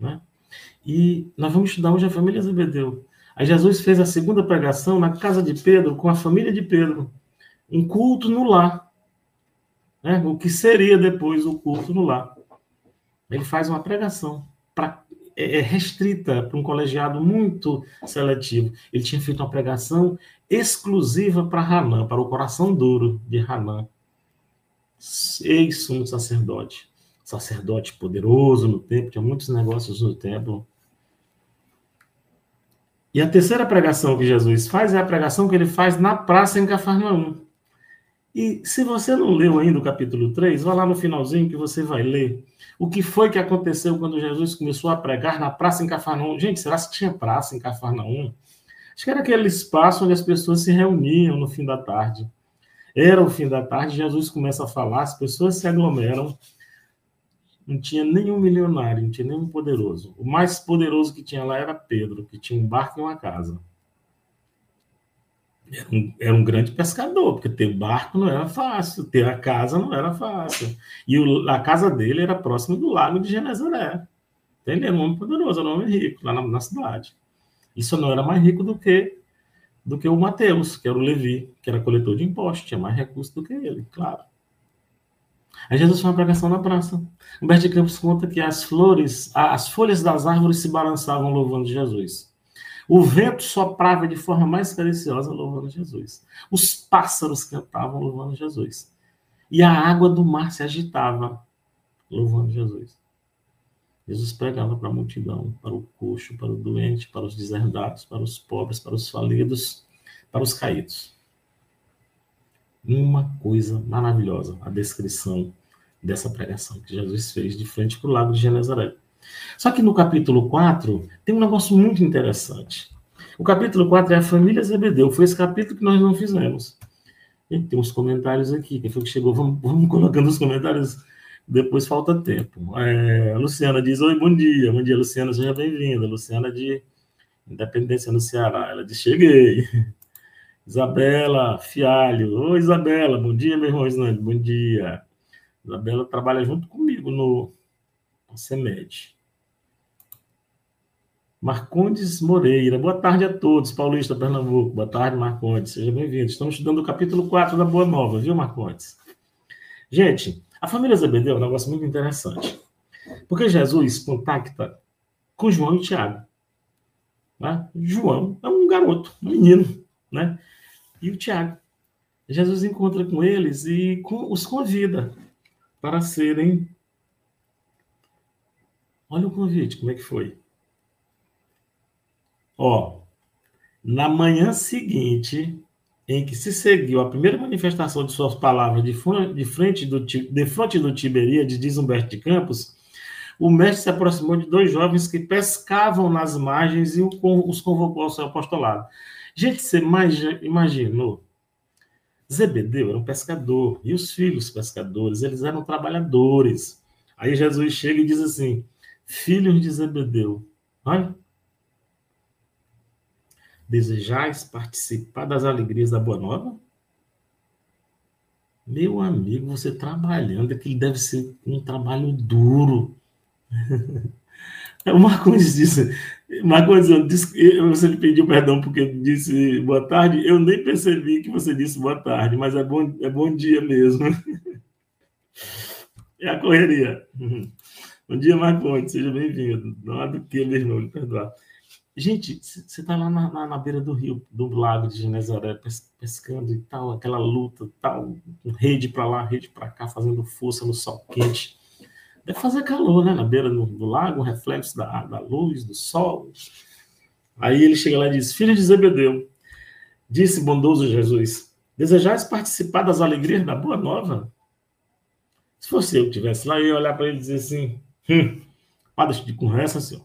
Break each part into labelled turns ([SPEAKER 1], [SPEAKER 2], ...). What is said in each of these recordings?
[SPEAKER 1] né? E nós vamos estudar hoje a família Zebedeu. Aí Jesus fez a segunda pregação na casa de Pedro, com a família de Pedro. Um culto no lar, né? O que seria depois o culto no lar. Ele faz uma pregação restrita para um colegiado muito seletivo. Ele tinha feito uma pregação exclusiva para Hanã, para o coração duro de Hanã, ex-sumo sacerdote poderoso no templo, tinha muitos negócios no templo. E a terceira pregação que Jesus faz é a pregação que ele faz na praça em Cafarnaum. E se você não leu ainda o capítulo 3, vá lá no finalzinho que você vai ler o que foi que aconteceu quando Jesus começou a pregar na praça em Cafarnaum. Gente, será que tinha praça em Cafarnaum? Acho que era aquele espaço onde as pessoas se reuniam no fim da tarde. Era o fim da tarde, Jesus começa a falar, as pessoas se aglomeram. Não tinha nenhum milionário, não tinha nenhum poderoso. O mais poderoso que tinha lá era Pedro, que tinha um barco e uma casa. Era um grande pescador, porque ter barco não era fácil, ter a casa não era fácil. E a casa dele era próximo do lago de Genezaré. Então, ele era um homem poderoso, era um homem rico, lá na cidade. Isso não era mais rico do que o Mateus, que era o Levi, que era coletor de impostos, tinha mais recursos do que ele, claro. Aí Jesus faz uma pregação na praça. Humberto de Campos conta que as folhas das árvores se balançavam louvando Jesus. O vento soprava de forma mais caliciosa louvando Jesus. Os pássaros cantavam louvando Jesus. E a água do mar se agitava louvando Jesus. Jesus pregava para a multidão, para o coxo, para o doente, para os deserdados, para os pobres, para os falidos, para os caídos. Uma coisa maravilhosa, a descrição dessa pregação que Jesus fez de frente para o lago de Genezaré. Só que no capítulo 4 tem um negócio muito interessante. O capítulo 4 é a família Zebedeu. Foi esse capítulo que nós não fizemos. E tem uns comentários aqui. Quem foi que chegou? Vamos colocando os comentários. Depois falta tempo. A Luciana diz, oi, bom dia. Bom dia, Luciana, seja bem-vinda. Luciana de Independência no Ceará. Ela diz, cheguei. Isabela Fialho. Oi, Isabela. Bom dia, meu irmão Islândia. Bom dia. Isabela trabalha junto comigo no CEMED. Marcondes Moreira. Boa tarde a todos. Paulista, Pernambuco. Boa tarde, Marcondes. Seja bem-vindo. Estamos estudando o capítulo 4 da Boa Nova, viu, Marcondes? Gente, a família Zebedeu é um negócio muito interessante. Porque Jesus contacta com João e Tiago. Né? João é um garoto, um menino, né? E o Tiago. Jesus encontra com eles e os convida para serem... Olha o convite, como é que foi? Na manhã seguinte, em que se seguiu a primeira manifestação de suas palavras de frente do Tiberíades, diz Humberto de Campos, o mestre se aproximou de dois jovens que pescavam nas margens e os convocou ao seu apostolado. Gente, você imaginou? Zebedeu era um pescador, e os filhos pescadores, eles eram trabalhadores. Aí Jesus chega e diz assim, filhos de Zebedeu, olha, desejais participar das alegrias da Boa Nova? Meu amigo, você trabalhando, que deve ser um trabalho duro. O Marcondes disse, você lhe pediu perdão porque disse boa tarde, eu nem percebi que você disse boa tarde, mas é bom dia mesmo. É a correria. Bom dia, Marcondes, seja bem-vindo. Não há do que, meu irmão, lhe perdoar. Gente, você está lá na beira do rio, do lago de Genezaré, pescando e tal, aquela luta, tal, rede para lá, rede para cá, fazendo força no sol quente. Deve fazer calor, né? Na beira do lago, reflexo da luz, do sol. Aí ele chega lá e diz, filho de Zebedeu, disse bondoso Jesus, desejais participar das alegrias da Boa Nova? Se fosse eu que estivesse lá, eu ia olhar para ele e dizer assim, deixa de conversa, senhor.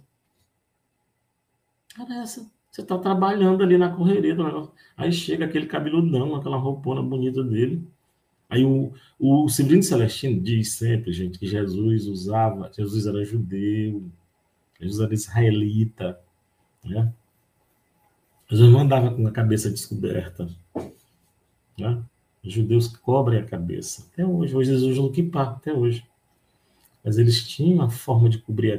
[SPEAKER 1] Parece, você está trabalhando ali na correria do negócio. Aí chega aquele cabeludão, aquela roupona bonita dele. Aí o Severino Celestino diz sempre, gente, que Jesus era judeu, Jesus era israelita, né? Jesus não andava com a cabeça descoberta, né? Os judeus cobrem a cabeça. Até hoje. Hoje eles usam o kippah, até hoje. Mas eles tinham uma forma de cobrir a